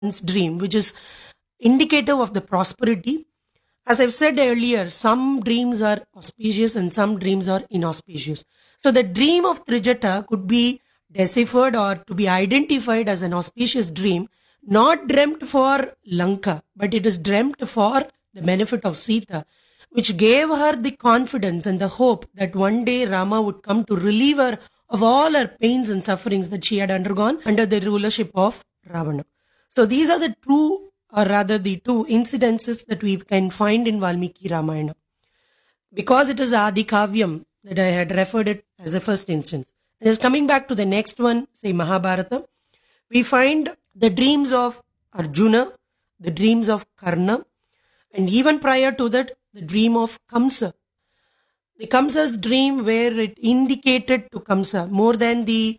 dream, which is indicative of the prosperity. As I've said earlier, some dreams are auspicious and some dreams are inauspicious. So the dream of Trijata could be deciphered or to be identified as an auspicious dream, not dreamt for Lanka, but it is dreamt for the benefit of Sita, which gave her the confidence and the hope that one day Rama would come to relieve her of all her pains and sufferings that she had undergone under the rulership of Ravana. So these are the true, or rather the two incidences that we can find in Valmiki Ramayana. Because it is Adi Kavyam that I had referred it as the first instance. And just coming back to the next one, say Mahabharata, we find the dreams of Arjuna, the dreams of Karna, and even prior to that, the dream of Kamsa. The Kamsa's dream where it indicated to Kamsa more than the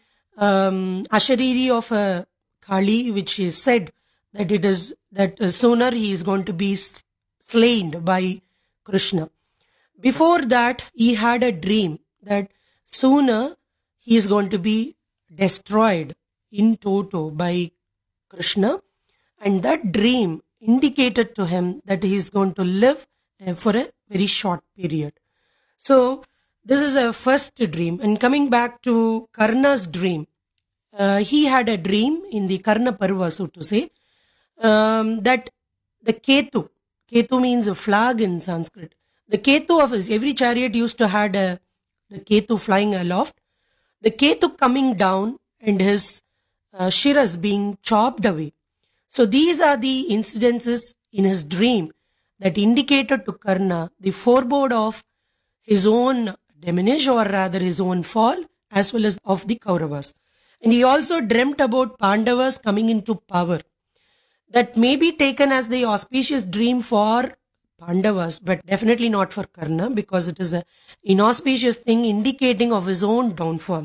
Ashariri of Kali, which is said that it is that sooner he is going to be slain by Krishna. Before that, he had a dream that sooner he is going to be destroyed in toto by Krishna, and that dream indicated to him that he is going to live for a very short period. So this is a first dream. And coming back to Karna's dream, he had a dream in the Karna Parva, so to say, that the Ketu means a flag in Sanskrit. The Ketu of his, every chariot used to have the Ketu flying aloft. The Ketu coming down and his shiras being chopped away. So these are the incidences in his dream that indicated to Karna the forebode of his own diminish, or rather his own fall, as well as of the Kauravas. And he also dreamt about Pandavas coming into power. That may be taken as the auspicious dream for Pandavas, but definitely not for Karna, because it is an inauspicious thing indicating of his own downfall.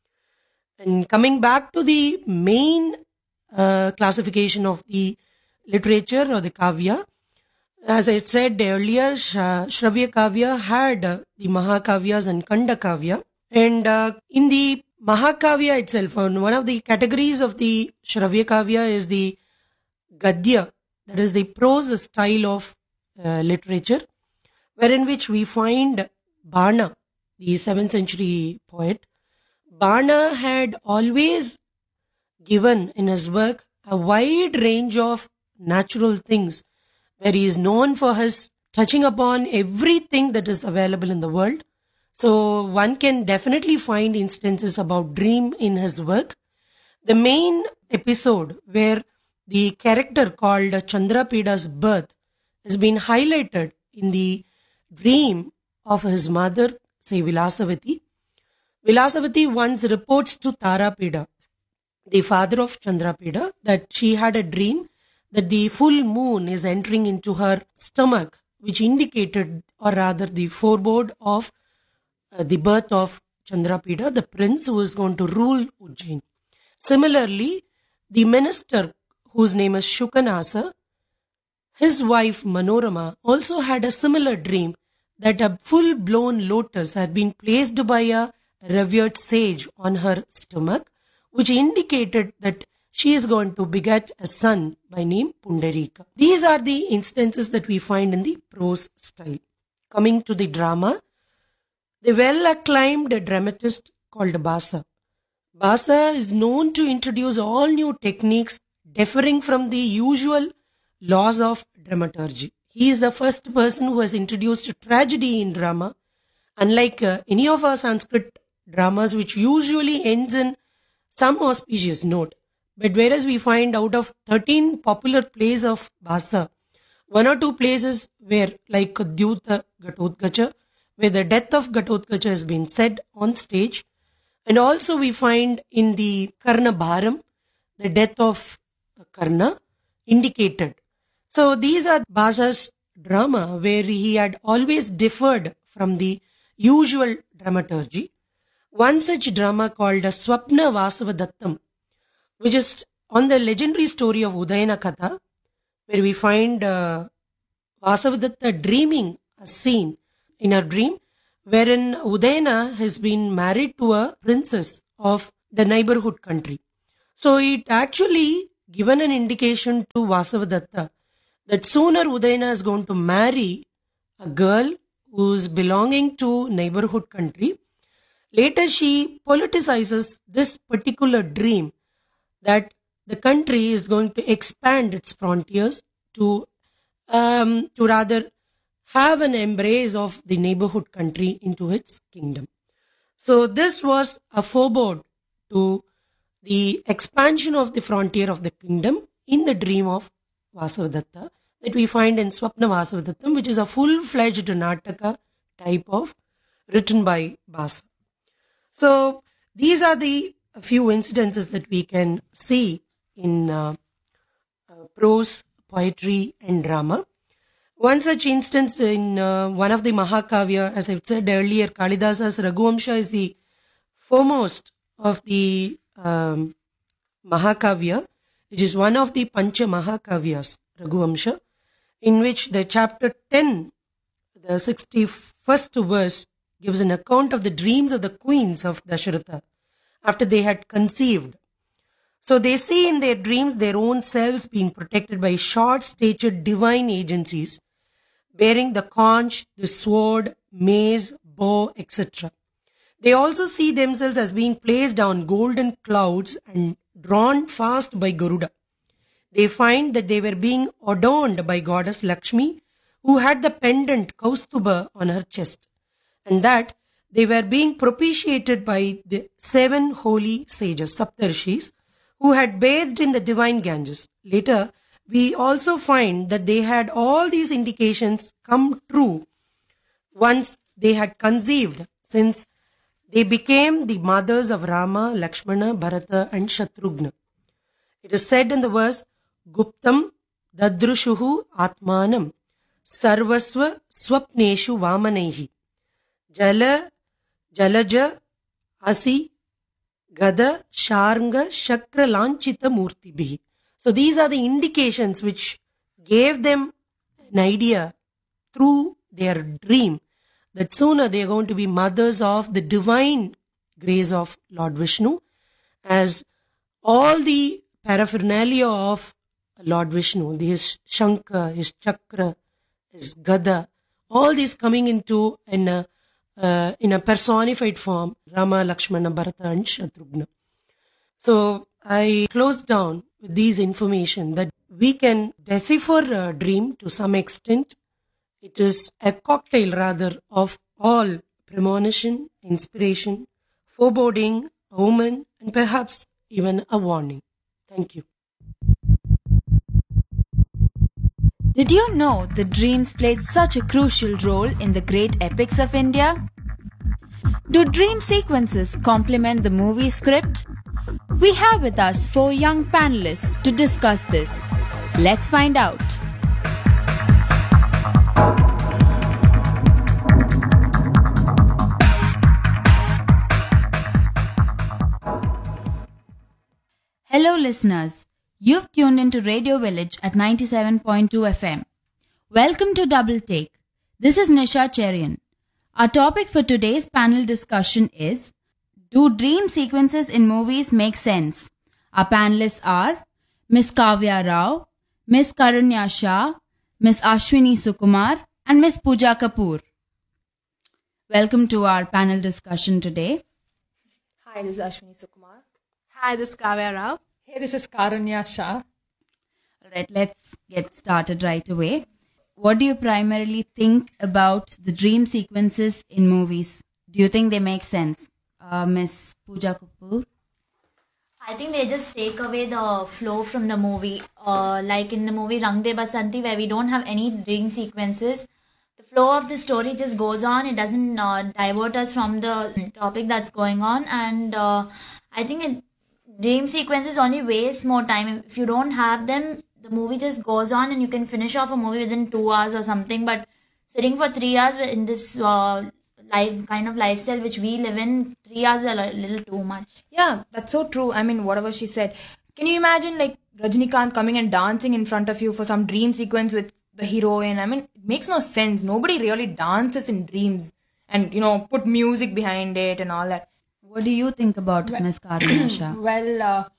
And coming back to the main classification of the literature or the Kavya, as I said earlier, Shravya Kavya had the Mahakavyas and Kanda Kavya. And in the Mahakavya itself, one of the categories of the Shravya Kavya is the Gadya, that is the prose style of literature, wherein which we find Bana, the 7th century poet. Bana had always given in his work a wide range of natural things, where he is known for his touching upon everything that is available in the world. So one can definitely find instances about dream in his work. The main episode where the character called Chandrapeda's birth has been highlighted in the dream of his mother, say Vilasavati. Vilasavati once reports to Tarapeda, the father of Chandrapeda, that she had a dream that the full moon is entering into her stomach, which indicated, or rather the forebode of the birth of Chandrapeda, the prince who is going to rule Ujjain. Similarly, the minister whose name is Shukanasa, his wife Manorama also had a similar dream that a full-blown lotus had been placed by a revered sage on her stomach, which indicated that she is going to beget a son by name Pundarika. These are the instances that we find in the prose style. Coming to the drama, the well-acclaimed dramatist called Basa. Basa is known to introduce all new techniques differing from the usual laws of dramaturgy. He is the first person who has introduced tragedy in drama, unlike any of our Sanskrit dramas, which usually ends in some auspicious note. But whereas we find out of 13 popular plays of Basa, one or two places where, like Dyuta Gatotkacha, where the death of Gatotkacha has been said on stage, and also we find in the Karna Bharam, the death of Karna indicated. So these are Basa's drama where he had always differed from the usual dramaturgy. One such drama called Swapna Vasavadattam, which is on the legendary story of Udayana Katha, where we find Vasavadatta dreaming a scene in a dream wherein Udayana has been married to a princess of the neighborhood country. So it actually given an indication to Vasavadatta that sooner Udayana is going to marry a girl who's belonging to neighborhood country. Later, she politicizes this particular dream that the country is going to expand its frontiers to rather have an embrace of the neighborhood country into its kingdom. So this was a foreboard to the expansion of the frontier of the kingdom in the dream of Vasavadatta that we find in Swapna Vasavadatta, which is a full-fledged Nataka type of written by Basa. So these are the few incidences that we can see in prose, poetry and drama. One such instance in one of the Mahakavya, as I've said earlier, Kalidasa's Raghuvamsha is the foremost of the Mahakavya, which is one of the Pancha Mahakavyas, Raghuvamsha, in which the chapter 10, the 61st verse, gives an account of the dreams of the queens of Dasharatha after they had conceived. So they see in their dreams their own selves being protected by short-statured divine agencies, bearing the conch, the sword, mace, bow, etc. They also see themselves as being placed on golden clouds and drawn fast by Garuda. They find that they were being adorned by goddess Lakshmi, who had the pendant Kaustuba on her chest, and that they were being propitiated by the 7 holy sages, Saptarshis, who had bathed in the divine Ganges. Later, we also find that they had all these indications come true once they had conceived, since they became the mothers of Rama, Lakshmana, Bharata and Shatrughna. It is said in the verse, Guptam dadrushuhu atmanam sarvasva swapneshu vamanehi jalaja asi gada sharanga shakra lanchita murtibhi. So these are the indications which gave them an idea through their dream that sooner they are going to be mothers of the divine grace of Lord Vishnu, as all the paraphernalia of Lord Vishnu, his Shankha, his Chakra, his Gada, all these coming into in a personified form, Rama, Lakshmana, Bharata and Shatrughna. So I close down with these information that we can decipher a dream to some extent. It is a cocktail rather of all premonition, inspiration, foreboding, omen and perhaps even a warning. Thank you. Did you know that dreams played such a crucial role in the great epics of India? Do dream sequences complement the movie script? We have with us 4 young panelists to discuss this. Let's find out. Hello listeners. You've tuned into Radio Village at 97.2 FM. Welcome to Double Take. This is Nisha Cherian. Our topic for today's panel discussion is, do dream sequences in movies make sense? Our panelists are Miss Kavya Rao, Miss Karunya Shah, Miss Ashwini Sukumar and Miss Pooja Kapoor. Welcome to our panel discussion today. Hi, this is Ashwini Sukumar. Hi, this is Kavya Rao. Hey, this is Karunya Shah. Alright, let's get started right away. What do you primarily think about the dream sequences in movies? Do you think they make sense? Miss Pooja Kapoor? I think they just take away the flow from the movie. Like in the movie Rang De Basanti, where we don't have any dream sequences. The flow of the story just goes on. It doesn't divert us from the topic that's going on. And I think dream sequences only waste more time. If you don't have them, the movie just goes on and you can finish off a movie within 2 hours or something. But sitting for 3 hours in this kind of lifestyle which we live in, 3 hours is a little too much. Yeah, that's so true. I mean, whatever she said. Can you imagine like Rajinikanth coming and dancing in front of you for some dream sequence with the heroine? I mean, it makes no sense. Nobody really dances in dreams and, put music behind it and all that. What do you think about Miss Karunya Shah? Well,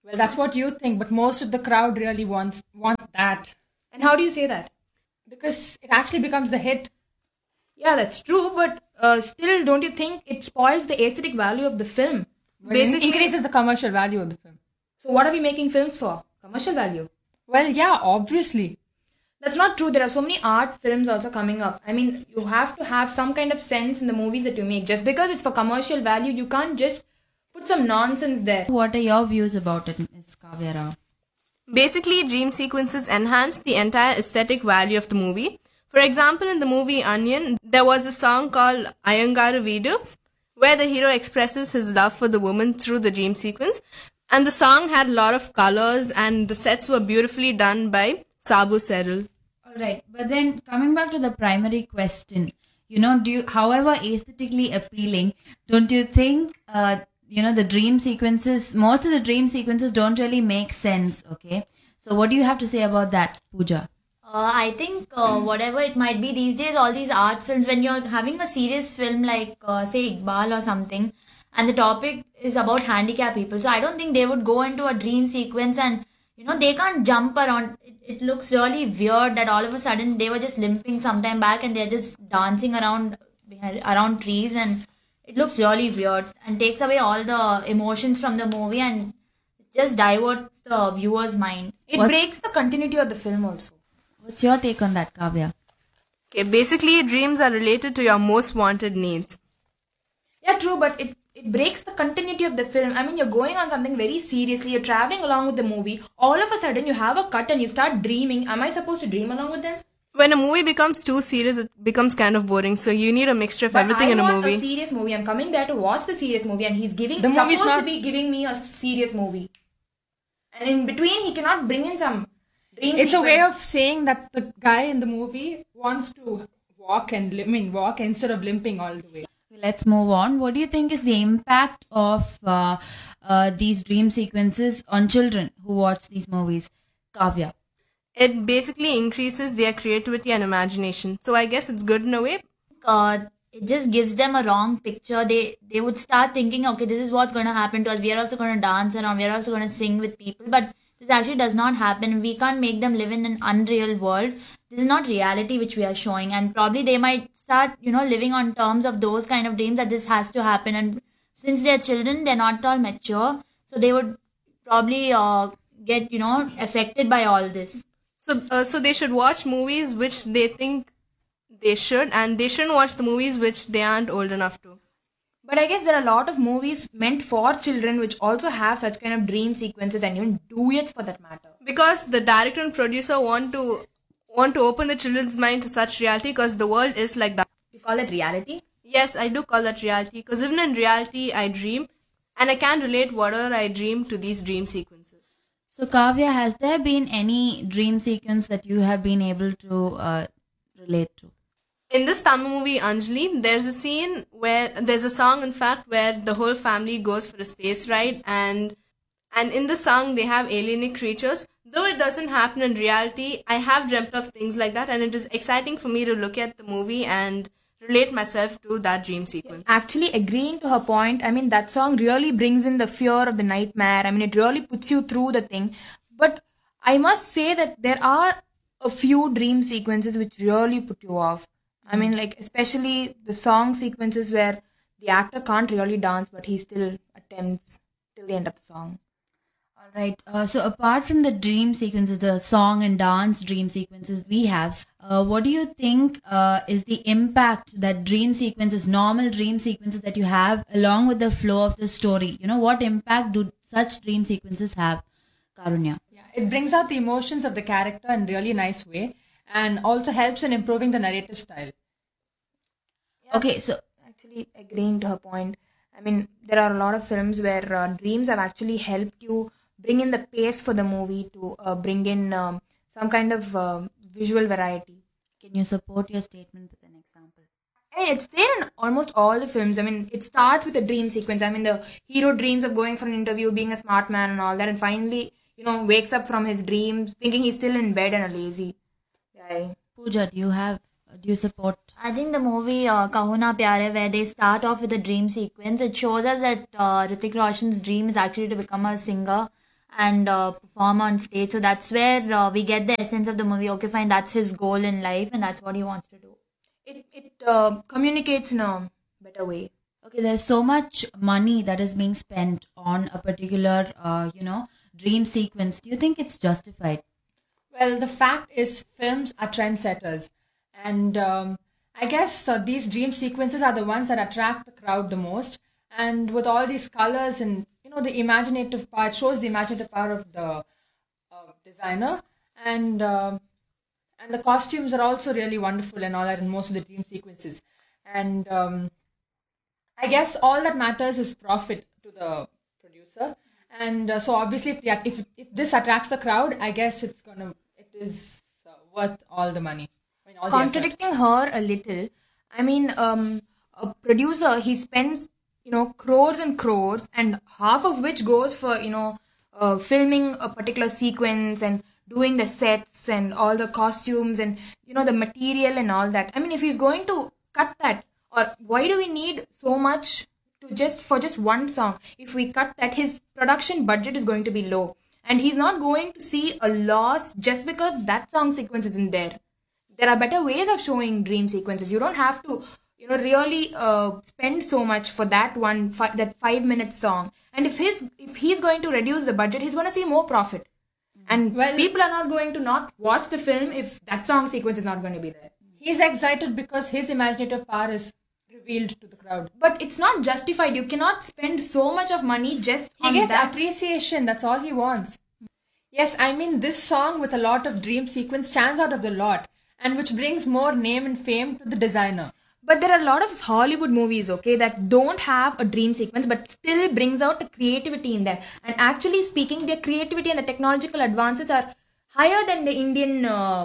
Well, that's what you think, but most of the crowd really want that And how do you say that? because it actually becomes the hit. Yeah, that's true, but still, don't you think it spoils the aesthetic value of the film? Well, it increases the commercial value of the film. So, what are we making films for? Commercial value. Well, yeah, obviously. That's not true. There are so many art films also coming up. I mean, you have to have some kind of sense in the movies that you make. Just because it's for commercial value, you can't just put some nonsense there. What are your views about it, Ms. Kavya Rao? Basically, dream sequences enhance the entire aesthetic value of the movie. For example, in the movie Onion, there was a song called Ayangaru Veedu, where the hero expresses his love for the woman through the dream sequence. And the song had a lot of colors, and the sets were beautifully done by Sabu Seril. All right, but then coming back to the primary question, however aesthetically appealing, don't you think, the dream sequences, most of the dream sequences don't really make sense, okay? So what do you have to say about that, Pooja? I think whatever it might be these days, all these art films, when you're having a serious film like, say, Iqbal or something, and the topic is about handicapped people, so I don't think they would go into a dream sequence and, they can't jump around. It looks really weird that all of a sudden they were just limping sometime back and they're just dancing around trees, and it looks really weird and takes away all the emotions from the movie and just diverts the viewer's mind. It breaks the continuity of the film also. What's your take on that, Kavya? Okay, basically, dreams are related to your most wanted needs. Yeah, true, but it breaks the continuity of the film. I mean, you're going on something very seriously, you're traveling along with the movie. All of a sudden, you have a cut and you start dreaming. Am I supposed to dream along with them? When a movie becomes too serious, it becomes kind of boring. So you need a mixture of everything in a I want movie. a serious movie. I'm coming there to watch the serious movie, and he's The movie's supposed not- to be giving me a serious movie. And in between, he cannot bring in some dream It's a way sequence. of saying that the guy in the movie wants to walk instead of limping all the way. Let's move on. What do you think is the impact of these dream sequences on children who watch these movies? Kavya. It basically increases their creativity and imagination. So I guess it's good in a way. It just gives them a wrong picture. They would start thinking, okay, this is what's going to happen to us. We are also going to dance around. We are also going to sing with people. But this actually does not happen. We can't make them live in an unreal world. This is not reality which we are showing. And probably they might start, living on terms of those kind of dreams that this has to happen. And since they're children, they're not all mature. So they would probably get, affected by all this. So they should watch movies which they think they should, and they shouldn't watch the movies which they aren't old enough to. But I guess there are a lot of movies meant for children which also have such kind of dream sequences and even duets for that matter. Because the director and producer want to open the children's mind to such reality, because the world is like that. You call it reality? Yes, I do call that reality, because even in reality I dream, and I can relate whatever I dream to these dream sequences. So, Kavya, has there been any dream sequence that you have been able to relate to? In this Tamil movie Anjali, there's a scene where there's a song, in fact, where the whole family goes for a space ride, and in the song they have alien creatures. Though it doesn't happen in reality, I have dreamt of things like that, and it is exciting for me to look at the movie and relate myself to that dream sequence. Actually, agreeing to her point, I mean, that song really brings in the fear of the nightmare. I mean, it really puts you through the thing. But I must say that there are a few dream sequences which really put you off. I mean, like, especially the song sequences where the actor can't really dance, but he still attempts till the end of the song. All right. So apart from the dream sequences, the song and dance dream sequences we have, what do you think is the impact that dream sequences, normal dream sequences that you have, along with the flow of the story? What impact do such dream sequences have, Karunya? Yeah, it brings out the emotions of the character in a really nice way and also helps in improving the narrative style. Okay, so Actually, agreeing to her point, I mean, there are a lot of films where dreams have actually helped you bring in the pace for the movie to bring in some kind of visual variety. can you support your statement with an example? I mean, it's there in almost all the films. I mean, it starts with a dream sequence. I mean, the hero dreams of going for an interview, being a smart man and all that, and finally, wakes up from his dreams thinking he's still in bed and a lazy guy. Pooja, do you support? I think the movie Kaho Na Pyare, where they start off with a dream sequence, it shows us that Hrithik Roshan's dream is actually to become a singer, and perform on stage. So that's where we get the essence of the movie. Okay, fine, that's his goal in life and that's what he wants to do. It communicates in a better way. Okay, there's so much money that is being spent on a particular, dream sequence. Do you think it's justified? Well, the fact is, films are trendsetters, and I guess these dream sequences are the ones that attract the crowd the most. And with all these colors and the imaginative part shows the imaginative power of the designer, and the costumes are also really wonderful and all that in most of the dream sequences. And I guess all that matters is profit to the producer. And so obviously, if this attracts the crowd, I guess it is worth all the money. I mean, all the effort. Contradicting her a little, I mean, a producer, he spends crores and crores, and half of which goes for filming a particular sequence and doing the sets and all the costumes and the material and all that. I mean, if he's going to cut that, or why do we need so much for just one song? If we cut that, his production budget is going to be low, and he's not going to see a loss just because that song sequence isn't there. There are better ways of showing dream sequences. You don't have to really spend so much for that that 5-minute song. And if he's going to reduce the budget, he's going to see more profit. And people are not going to not watch the film if that song sequence is not going to be there. He's excited because his imaginative power is revealed to the crowd. But it's not justified. You cannot spend so much of money just on He gets that. appreciation. That's all he wants. Yes, I mean, this song with a lot of dream sequence stands out of the lot, and which brings more name and fame to the designer. But there are a lot of Hollywood movies, okay, that don't have a dream sequence but still brings out the creativity in them. And actually speaking, their creativity and the technological advances are higher than the Indian,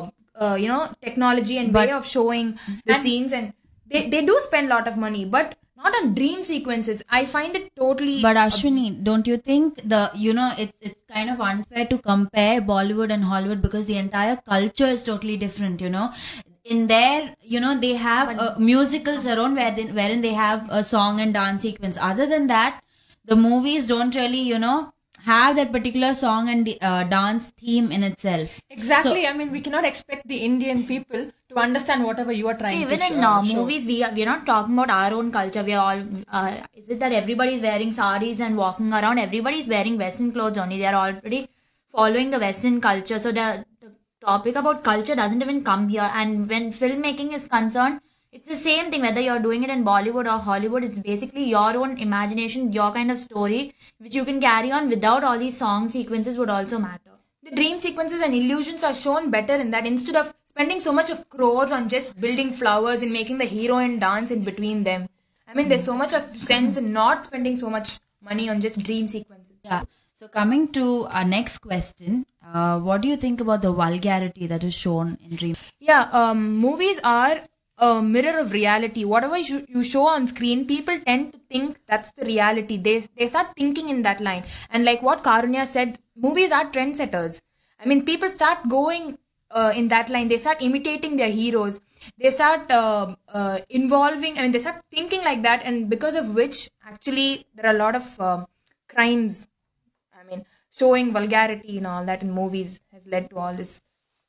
technology and way of showing the scenes. And they do spend a lot of money, but not on dream sequences. I find it totally... But Ashwini, don't you think it's kind of unfair to compare Bollywood and Hollywood because the entire culture is totally different, In there, they have musicals around wherein they have a song and dance sequence. Other than that, the movies don't really, have that particular song and dance theme in itself. Exactly. I mean, we cannot expect the Indian people to understand whatever you are trying to Even in show. movies, we're not talking about our own culture. We are all. Is it that everybody's wearing saris and walking around? Everybody's wearing Western clothes only. They are already following the Western culture. So the topic about culture doesn't even come here. And when filmmaking is concerned, it's the same thing whether you're doing it in Bollywood or Hollywood. It's basically your own imagination, your kind of story, which you can carry on without all these song sequences would also matter. The dream sequences and illusions are shown better in that, instead of spending so much of crores on just building flowers and making the heroine dance in between them. I mean, there's so much of sense in not spending so much money on just dream sequences. Yeah. So coming to our next question, what do you think about the vulgarity that is shown in dream? Yeah, movies are a mirror of reality. Whatever you show on screen, people tend to think that's the reality. They start thinking in that line. And like what Karunya said, movies are trendsetters. I mean, people start going in that line. They start imitating their heroes. They start involving, they start thinking like that. And because of which, actually, there are a lot of crimes. I mean, showing vulgarity and all that in movies has led to all this.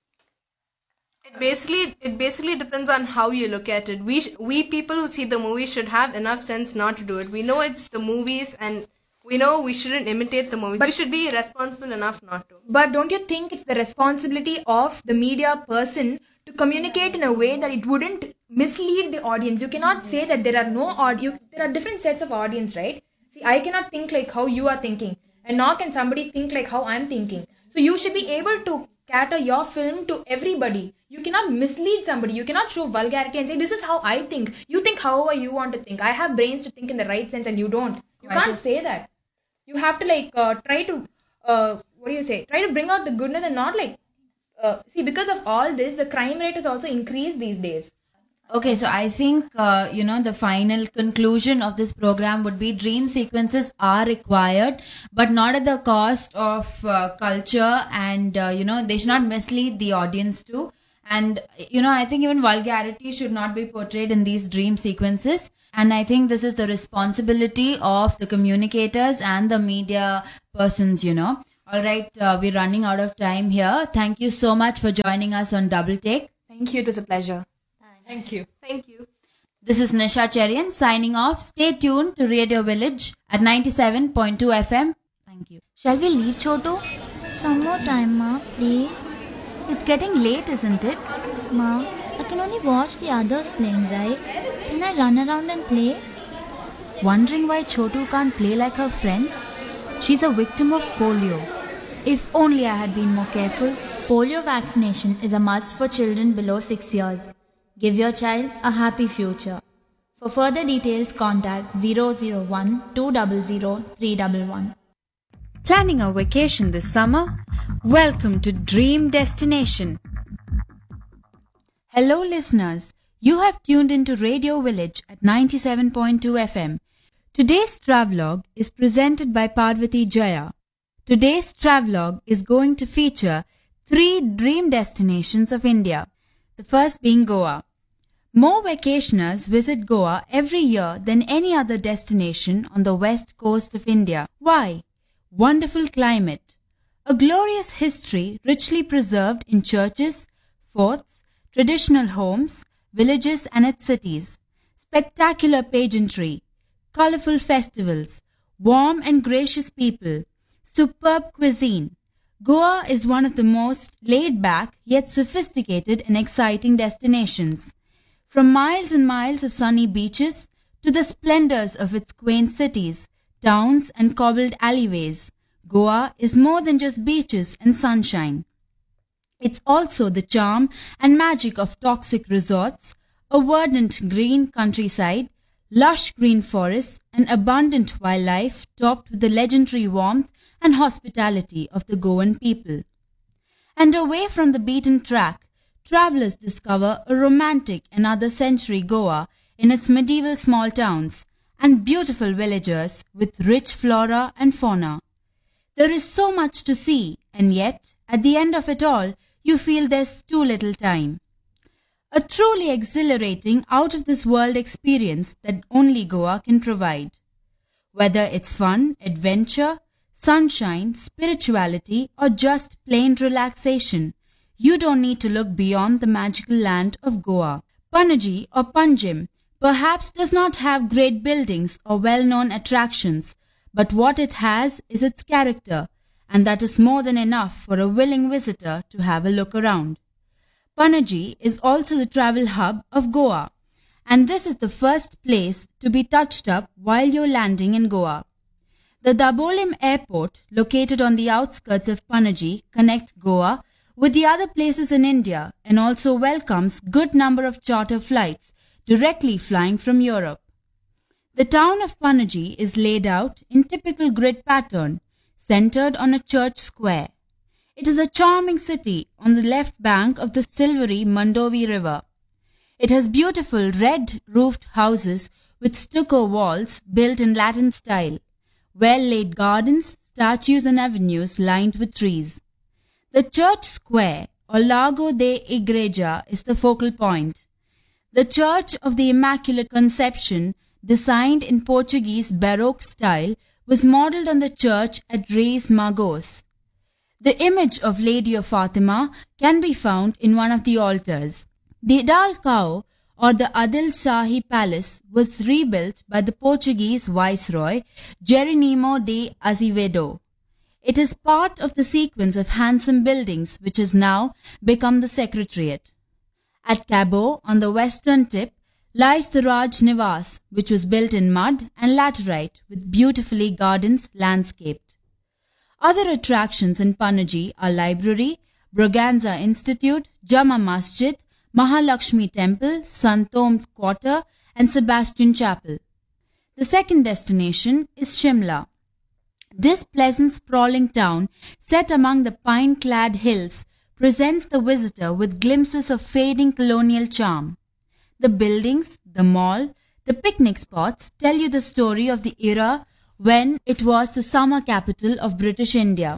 It basically depends on how you look at it. We people who see the movie should have enough sense not to do it. We know it's the movies, and we know we shouldn't imitate the movies. We should be responsible enough not to. But don't you think it's the responsibility of the media person to communicate in a way that it wouldn't mislead the audience? You cannot say that there are no audience. There are different sets of audience, right? See, I cannot think like how you are thinking, and nor can somebody think like how I'm thinking. So you should be able to cater your film to everybody. You cannot mislead somebody. You cannot show vulgarity and say, this is how I think. You think however you want to think. I have brains to think in the right sense and you don't. You can't say that. You have to try to, try to bring out the goodness and not because of all this, the crime rate has also increased these days. Okay, so I think, the final conclusion of this program would be dream sequences are required, but not at the cost of culture, and, they should not mislead the audience too. And, I think even vulgarity should not be portrayed in these dream sequences. And I think this is the responsibility of the communicators and the media persons, or All right, we're running out of time here. Thank you so much for joining us on Double Take. Thank you. It was a pleasure. Thank you. Thank you. This is Nisha Cherian signing off. Stay tuned to Radio Village at 97.2 FM. Thank you. Shall we leave, Chotu? Some more time, Ma, please. It's getting late, isn't it? Ma, I can only watch the others playing, right? Can I run around and play? Wondering why Chotu can't play like her friends? She's a victim of polio. If only I had been more careful. Polio vaccination is a must for children below 6 years. Give your child a happy future. For further details, contact 001 200 311. Planning a vacation this summer? Welcome to Dream Destination. Hello listeners, you have tuned into Radio Village at 97.2 FM. Today's travelogue is presented by Parvati Jaya. Today's travelogue is going to feature 3 dream destinations of India. The first being Goa. More vacationers visit Goa every year than any other destination on the west coast of India. Why? Wonderful climate. A glorious history richly preserved in churches, forts, traditional homes, villages and its cities. Spectacular pageantry, colorful festivals, warm and gracious people, superb cuisine. Goa is one of the most laid-back yet sophisticated and exciting destinations. From miles and miles of sunny beaches to the splendors of its quaint cities, towns and cobbled alleyways, Goa is more than just beaches and sunshine. It's also the charm and magic of toxic resorts, a verdant green countryside, lush green forests, and abundant wildlife topped with the legendary warmth and hospitality of the Goan people. And away from the beaten track, travelers discover a romantic and other-century Goa in its medieval small towns and beautiful villages with rich flora and fauna. There is so much to see, and yet, at the end of it all, you feel there's too little time. A truly exhilarating, out-of-this-world experience that only Goa can provide. Whether it's fun, adventure, sunshine, spirituality, or just plain relaxation, you don't need to look beyond the magical land of Goa. Panaji or Panjim perhaps does not have great buildings or well-known attractions, but what it has is its character, and that is more than enough for a willing visitor to have a look around. Panaji is also the travel hub of Goa, and this is the first place to be touched up while you're landing in Goa. The Dabolim Airport, located on the outskirts of Panaji, connects Goa with the other places in India and also welcomes good number of charter flights directly flying from Europe. The town of Panaji is laid out in typical grid pattern, centered on a church square. It is a charming city on the left bank of the silvery Mandovi River. It has beautiful red-roofed houses with stucco walls built in Latin style, well-laid gardens, statues and avenues lined with trees. The church square, or Lago de Igreja, is the focal point. The Church of the Immaculate Conception, designed in Portuguese Baroque style, was modelled on the church at Reis Magos. The image of Lady of Fatima can be found in one of the altars. The Dalcao, or the Adil Shahi Palace, was rebuilt by the Portuguese Viceroy Jeronimo de Azevedo. It is part of the sequence of handsome buildings which has now become the Secretariat. At Cabo, on the western tip, lies the Raj Nivas, which was built in mud and laterite with beautifully gardens landscaped. Other attractions in Panaji are Library, Braganza Institute, Jama Masjid, Mahalakshmi Temple, Santom Quarter and Sebastian Chapel. The second destination is Shimla. This pleasant sprawling town, set among the pine-clad hills, presents the visitor with glimpses of fading colonial charm. The buildings, the mall, the picnic spots tell you the story of the era when it was the summer capital of British India.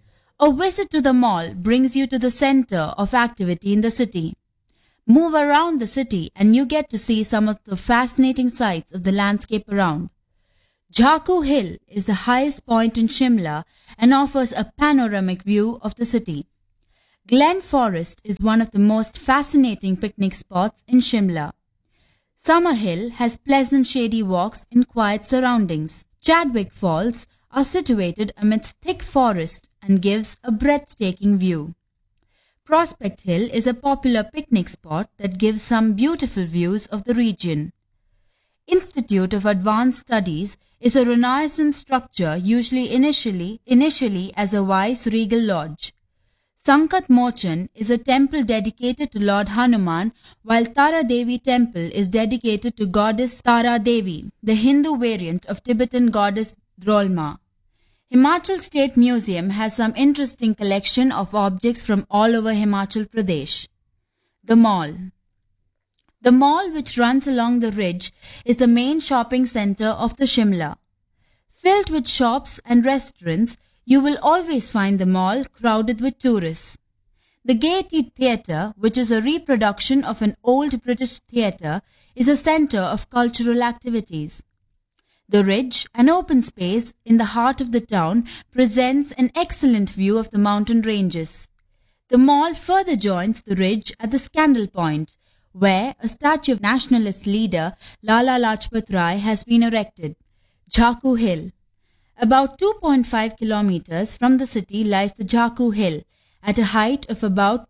A visit to the mall brings you to the center of activity in the city. Move around the city and you get to see some of the fascinating sights of the landscape around. Jhaku Hill is the highest point in Shimla and offers a panoramic view of the city. Glen Forest is one of the most fascinating picnic spots in Shimla. Summer Hill has pleasant shady walks in quiet surroundings. Chadwick Falls are situated amidst thick forest and gives a breathtaking view. Prospect Hill is a popular picnic spot that gives some beautiful views of the region. Institute of Advanced Studies is a Renaissance structure usually initially as a vice-regal lodge. Sankat Mochan is a temple dedicated to Lord Hanuman, while Tara Devi temple is dedicated to goddess Tara Devi, the Hindu variant of Tibetan goddess Drolma. Himachal State Museum has some interesting collection of objects from all over Himachal Pradesh. The Mall. The mall, which runs along the ridge, is the main shopping centre of the Shimla. Filled with shops and restaurants, you will always find the mall crowded with tourists. The Gaiety Theatre, which is a reproduction of an old British theatre, is a centre of cultural activities. The ridge, an open space in the heart of the town, presents an excellent view of the mountain ranges. The mall further joins the ridge at the Scandal Point, where a statue of nationalist leader Lala Lajpat Rai has been erected. Jhaku Hill. About 2.5 kilometers from the city lies the Jhaku Hill, at a height of about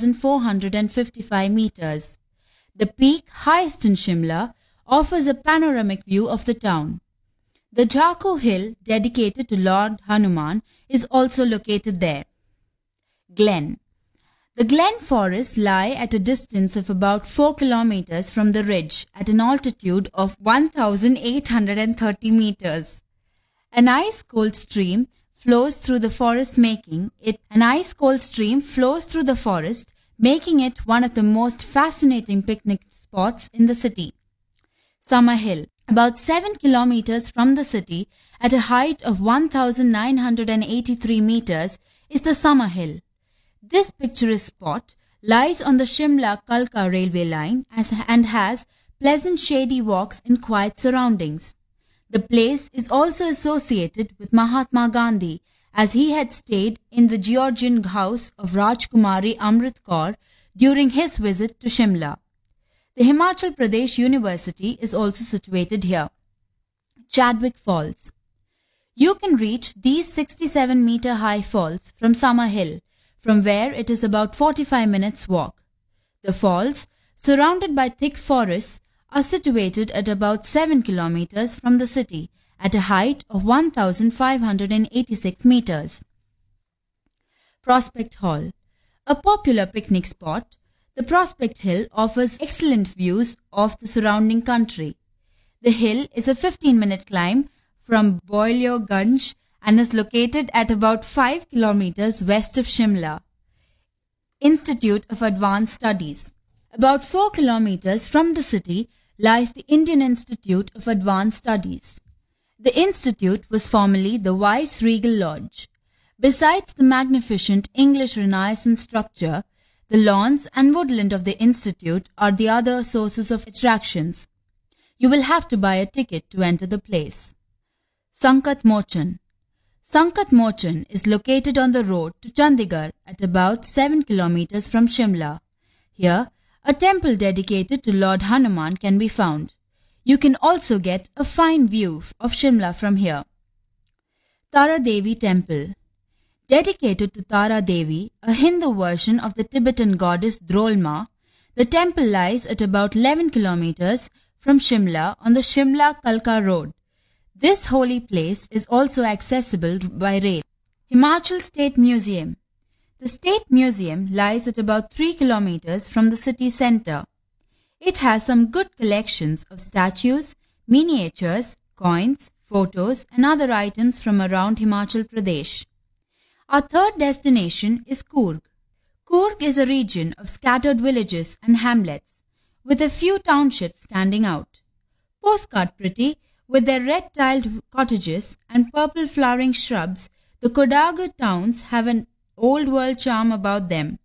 2,455 meters. The peak, highest in Shimla, offers a panoramic view of the town. The Jhaku Hill, dedicated to Lord Hanuman, is also located there. Glen. The Glen Forests lie at a distance of about 4 kilometers from the ridge at an altitude of 1,830 meters. An ice-cold stream flows through the forest, making it one of the most fascinating picnic spots in the city. Summer Hill. About 7 kilometers from the city, at a height of 1,983 meters, is the Summer Hill. This picturesque spot lies on the Shimla-Kalka railway line and has pleasant shady walks in quiet surroundings. The place is also associated with Mahatma Gandhi, as he had stayed in the Georgian house of Rajkumari Amrit Kaur during his visit to Shimla. The Himachal Pradesh University is also situated here. Chadwick Falls. You can reach these 67-meter high falls from Summer Hill, from where it is about 45 minutes walk. The falls, surrounded by thick forests, are situated at about 7 kilometers from the city, at a height of 1,586 meters. Prospect Hall. A popular picnic spot, the Prospect Hill offers excellent views of the surrounding country. The hill is a 15-minute climb from Boilio-Ganj and is located at about 5 kilometers west of Shimla. Institute of Advanced Studies. About 4 kilometers from the city lies the Indian Institute of Advanced Studies. The institute was formerly the Vice-Regal Lodge. Besides the magnificent English Renaissance structure, the lawns and woodland of the institute are the other sources of attractions. You will have to buy a ticket to enter the place. Sankat Mochan. Sankat Mochan is located on the road to Chandigarh at about 7 kilometers from Shimla. Here, a temple dedicated to Lord Hanuman can be found. You can also get a fine view of Shimla from here. Tara Devi Temple. Dedicated to Tara Devi, a Hindu version of the Tibetan goddess Drolma, the temple lies at about 11 kilometers from Shimla on the Shimla-Kalka road. This holy place is also accessible by rail. Himachal State Museum. The State Museum lies at about 3 kilometers from the city centre. It has some good collections of statues, miniatures, coins, photos and other items from around Himachal Pradesh. Our third destination is Coorg. Coorg is a region of scattered villages and hamlets, with a few townships standing out. Postcard pretty, with their red-tiled cottages and purple flowering shrubs, the Kodagu towns have an old-world charm about them.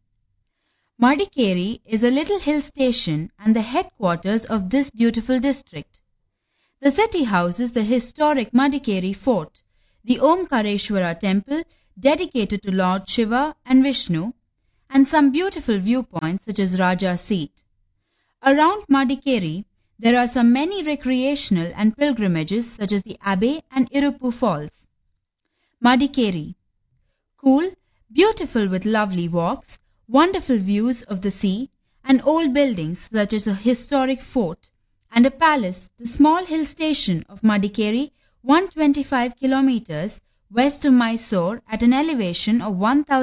Madikeri is a little hill station and the headquarters of this beautiful district. The city houses the historic Madikeri Fort, the Omkareshwara temple dedicated to Lord Shiva and Vishnu, and some beautiful viewpoints such as Raja Seat. Around Madikeri, there are some many recreational and pilgrimages such as the Abbey and Iruppu Falls. Madikeri. Cool, beautiful with lovely walks, wonderful views of the sea, and old buildings such as a historic fort and a palace. The small hill station of Madikeri, 125 kilometers west of Mysore at an elevation of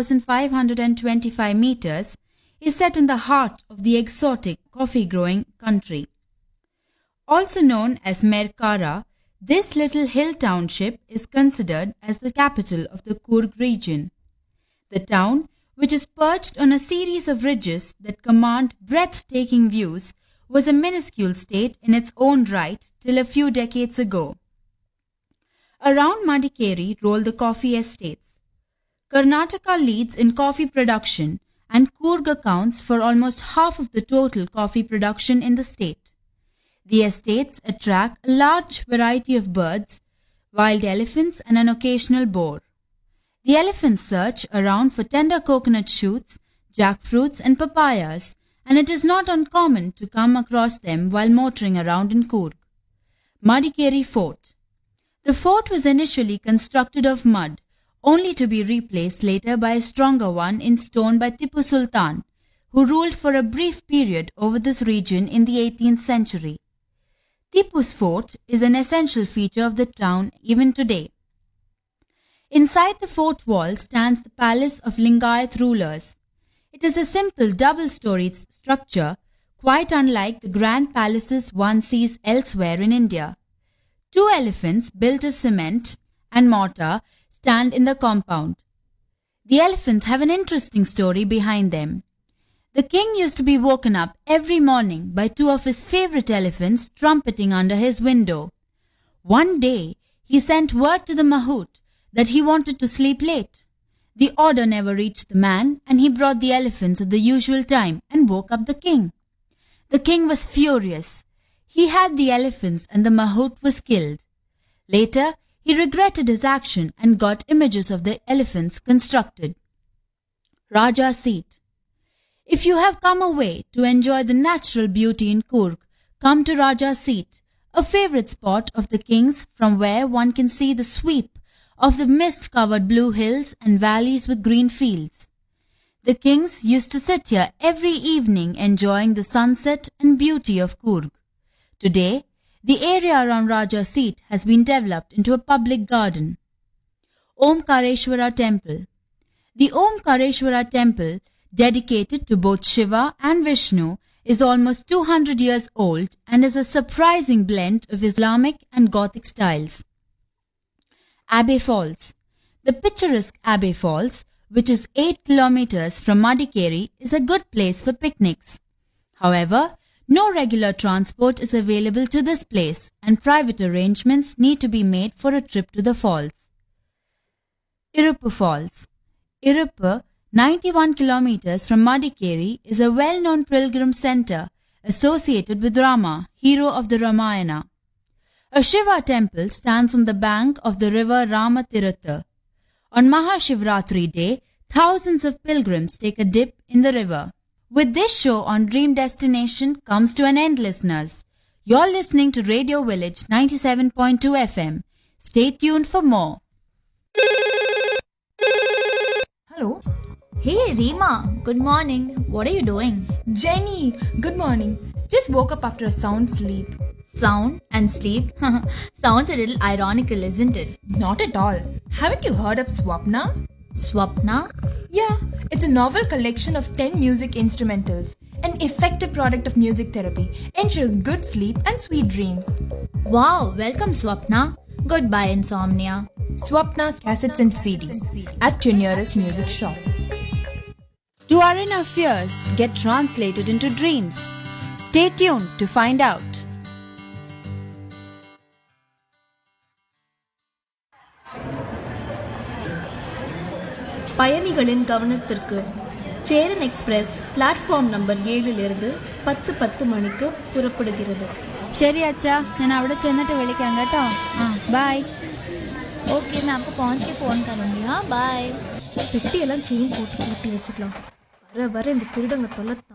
1,525 meters, is set in the heart of the exotic coffee-growing country. Also known as Merkara, this little hill township is considered as the capital of the Coorg region. The town, which is perched on a series of ridges that command breathtaking views, was a minuscule state in its own right till a few decades ago. Around Madikeri roll the coffee estates. Karnataka leads in coffee production, and Coorg accounts for almost half of the total coffee production in the state. The estates attract a large variety of birds, wild elephants and an occasional boar. The elephants search around for tender coconut shoots, jackfruits and papayas, and it is not uncommon to come across them while motoring around in Coorg. Madikeri Fort. The fort was initially constructed of mud, only to be replaced later by a stronger one in stone by Tipu Sultan, who ruled for a brief period over this region in the 18th century. Tipu's fort is an essential feature of the town even today. Inside the fort wall stands the palace of Lingayat rulers. It is a simple double-storied structure, quite unlike the grand palaces one sees elsewhere in India. 2 elephants built of cement and mortar stand in the compound. The elephants have an interesting story behind them. The king used to be woken up every morning by 2 of his favorite elephants trumpeting under his window. One day, he sent word to the mahout that he wanted to sleep late. The order never reached the man, and he brought the elephants at the usual time and woke up the king. The king was furious. He had the elephants and the mahout was killed. Later, he regretted his action and got images of the elephants constructed. Raja Seat. If you have come away to enjoy the natural beauty in Coorg, come to Raja Seat, a favorite spot of the king's from where one can see the sweep of the mist-covered blue hills and valleys with green fields. The kings used to sit here every evening enjoying the sunset and beauty of Coorg. Today, the area around Raja Seat has been developed into a public garden. Omkareshwara Temple. The Omkareshwara Temple, dedicated to both Shiva and Vishnu, is almost 200 years old and is a surprising blend of Islamic and Gothic styles. Abbey Falls. The picturesque Abbey Falls, which is 8 kilometers from Madikeri, is a good place for picnics. However, no regular transport is available to this place, and private arrangements need to be made for a trip to the falls. Iruppu Falls. Iruppu, 91 kilometers from Madikeri, is a well-known pilgrim center associated with Rama, hero of the Ramayana. A Shiva temple stands on the bank of the river Ramatirtha. On Mahashivratri Day, thousands of pilgrims take a dip in the river. With this show on Dream Destination comes to an end, listeners. You're listening to Radio Village 97.2 FM. Stay tuned for more. Hello? Hey Rima, good morning. What are you doing? Jenny, good morning. Just woke up after a sound sleep. Sound and sleep? Sounds a little ironical, isn't it? Not at all. Haven't you heard of Swapna? Swapna? Yeah, it's a novel collection of 10 music instrumentals. An effective product of music therapy. Ensures good sleep and sweet dreams. Wow, welcome Swapna. Goodbye insomnia. Swapna's cassettes and CDs at your nearest music shop. Do our inner fears get translated into dreams? Stay tuned to find out. பயணிகளின் கவனத்திற்கு Cheran express platform number 7 இலிருந்து 10:10 மணிக்கு புறப்படுகிறது. ശരി അച്ഛാ, ഞാൻ അവിടെ ചെന്നിട്ട് വിളിക്കാം കേട്ടോ. ബൈ. ओके मैं आपको पहुंच के फ़ोन करूँगी. हाँ बाय. பெட்டியெல்லாம் செயின் போட்டு பூட்டி வச்சுக்கலாம். வர வர இந்த திருடங்க தொல்லை